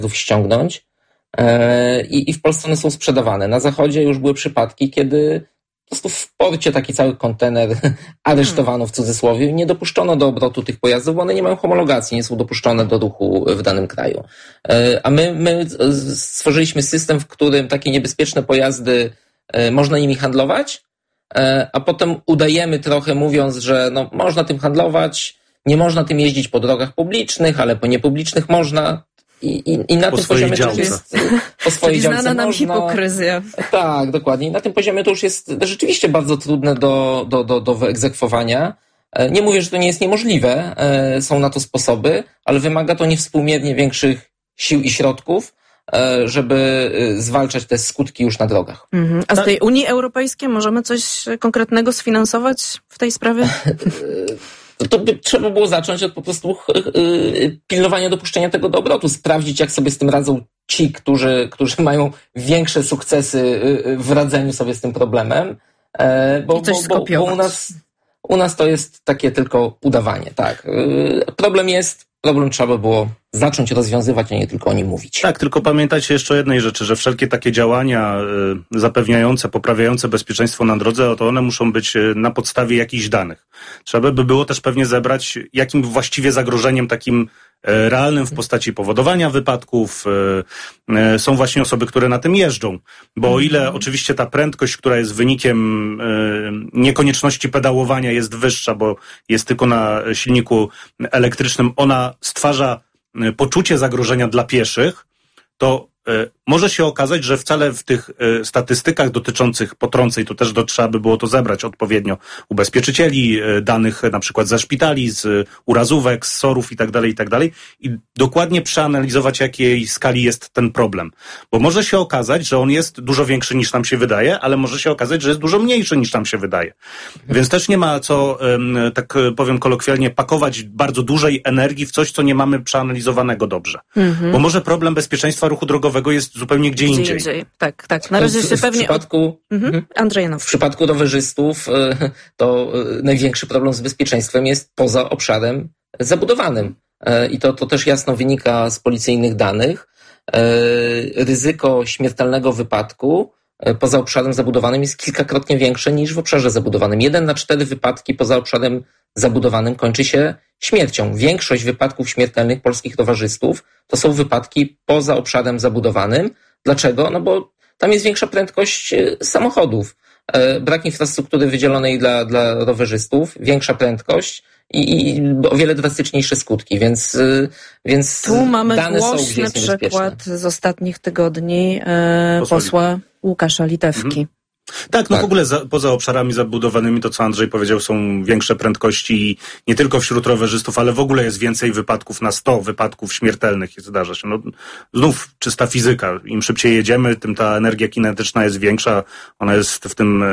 ściągnąć i w Polsce one są sprzedawane. Na zachodzie już były przypadki, kiedy po prostu w porcie taki cały kontener aresztowano w cudzysłowie. Nie dopuszczono do obrotu tych pojazdów, bo one nie mają homologacji, nie są dopuszczone do ruchu w danym kraju. A my stworzyliśmy system, w którym takie niebezpieczne pojazdy można nimi handlować, a potem udajemy trochę, mówiąc, że można tym handlować, nie można tym jeździć po drogach publicznych, ale po niepublicznych można. I na tym poziomie to już jest po swojej działce znana nam hipokryzja. Tak, dokładnie. I na tym poziomie to już jest rzeczywiście bardzo trudne do wyegzekwowania. Nie mówię, że to nie jest niemożliwe, są na to sposoby, ale wymaga to niewspółmiernie większych sił i środków, żeby zwalczać te skutki już na drogach. A z tej Unii Europejskiej możemy coś konkretnego sfinansować w tej sprawie? To by trzeba było zacząć od po prostu pilnowania dopuszczenia tego do obrotu, sprawdzić, jak sobie z tym radzą ci, którzy mają większe sukcesy w radzeniu sobie z tym problemem, bo u nas to jest takie tylko udawanie. Tak. Problem trzeba było zacząć rozwiązywać, a nie tylko o nim mówić. Tak, tylko pamiętajcie jeszcze o jednej rzeczy, że wszelkie takie działania zapewniające, poprawiające bezpieczeństwo na drodze, to one muszą być na podstawie jakichś danych. Trzeba by było też pewnie zebrać, jakim właściwie zagrożeniem takim realnym w postaci powodowania wypadków są właśnie osoby, które na tym jeżdżą. Bo o ile oczywiście ta prędkość, która jest wynikiem niekonieczności pedałowania jest wyższa, bo jest tylko na silniku elektrycznym, ona stwarza poczucie zagrożenia dla pieszych, to może się okazać, że wcale w tych statystykach dotyczących potrąceń, to też trzeba by było to zebrać odpowiednio ubezpieczycieli, danych na przykład ze szpitali, z urazówek, z SOR-ów i tak dalej, i dokładnie przeanalizować, jakiej skali jest ten problem. Bo może się okazać, że on jest dużo większy niż nam się wydaje, ale może się okazać, że jest dużo mniejszy niż nam się wydaje. Więc też nie ma co, tak powiem kolokwialnie, pakować bardzo dużej energii w coś, co nie mamy przeanalizowanego dobrze. Bo może problem bezpieczeństwa ruchu drogowego jest zupełnie gdzie indziej. Tak. Na razie się pewnie... Andrzej Janowski. W przypadku rowerzystów to największy problem z bezpieczeństwem jest poza obszarem zabudowanym. I to też jasno wynika z policyjnych danych. Ryzyko śmiertelnego wypadku poza obszarem zabudowanym jest kilkakrotnie większe niż w obszarze zabudowanym. 1 na 4 wypadki poza obszarem zabudowanym kończy się śmiercią. Większość wypadków śmiertelnych polskich rowerzystów to są wypadki poza obszarem zabudowanym. Dlaczego? No bo tam jest większa prędkość samochodów. Brak infrastruktury wydzielonej dla rowerzystów, większa prędkość i o wiele drastyczniejsze skutki, więc tu mamy dane głośny przykład z ostatnich tygodni posła Łukasza Litewki. Tak, w ogóle poza obszarami zabudowanymi to, co Andrzej powiedział, są większe prędkości nie tylko wśród rowerzystów, ale w ogóle jest więcej wypadków na 100 wypadków śmiertelnych zdarza się. Znów czysta fizyka. Im szybciej jedziemy, tym ta energia kinetyczna jest większa. Ona jest w tym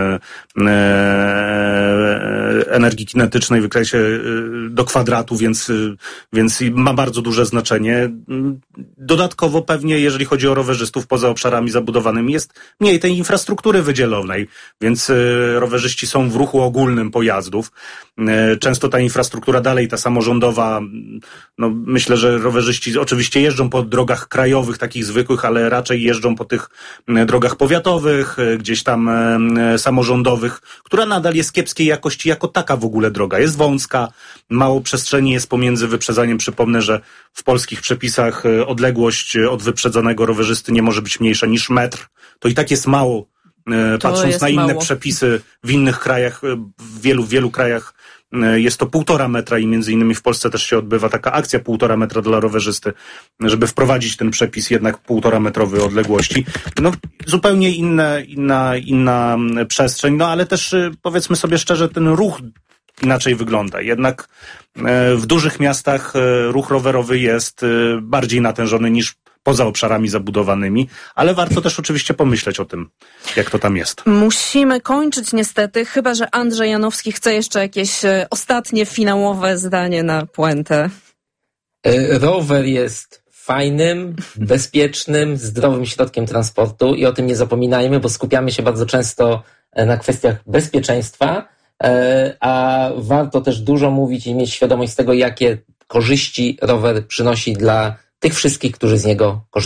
energii kinetycznej wykresie do kwadratu, więc ma bardzo duże znaczenie. Dodatkowo pewnie, jeżeli chodzi o rowerzystów poza obszarami zabudowanymi, jest mniej tej infrastruktury wydzielonej. Więc rowerzyści są w ruchu ogólnym pojazdów. Często ta infrastruktura dalej, ta samorządowa, myślę, że rowerzyści oczywiście jeżdżą po drogach krajowych, takich zwykłych, ale raczej jeżdżą po tych drogach powiatowych, gdzieś tam samorządowych, która nadal jest kiepskiej jakości jako taka w ogóle droga. Jest wąska, mało przestrzeni jest pomiędzy wyprzedzaniem. Przypomnę, że w polskich przepisach odległość od wyprzedzonego rowerzysty nie może być mniejsza niż metr. To i tak jest mało. Patrząc na inne przepisy w innych krajach, w wielu krajach jest to 1,5 metra i między innymi w Polsce też się odbywa taka akcja 1,5 metra dla rowerzysty, żeby wprowadzić ten przepis jednak 1,5 metrowej odległości. Zupełnie inna przestrzeń, ale też powiedzmy sobie szczerze, ten ruch inaczej wygląda. Jednak w dużych miastach ruch rowerowy jest bardziej natężony niż poza obszarami zabudowanymi, ale warto też oczywiście pomyśleć o tym, jak to tam jest. Musimy kończyć niestety, chyba że Andrzej Janowski chce jeszcze jakieś ostatnie, finałowe zdanie na puentę. Rower jest fajnym, bezpiecznym, zdrowym środkiem transportu i o tym nie zapominajmy, bo skupiamy się bardzo często na kwestiach bezpieczeństwa, a warto też dużo mówić i mieć świadomość z tego, jakie korzyści rower przynosi dla tych wszystkich, którzy z niego korzystają.